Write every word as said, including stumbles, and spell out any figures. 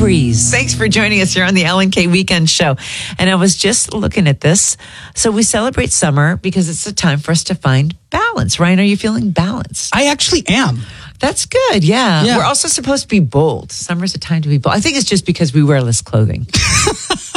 breeze. Thanks for joining us here on the Ellen K Weekend Show. And I was just looking at this. So we celebrate summer because it's a time for us to find balance. Ryan, are you feeling balanced? I actually am. That's good. Yeah. Yeah. We're also supposed to be bold. Summer's a time to be bold. I think it's just because we wear less clothing.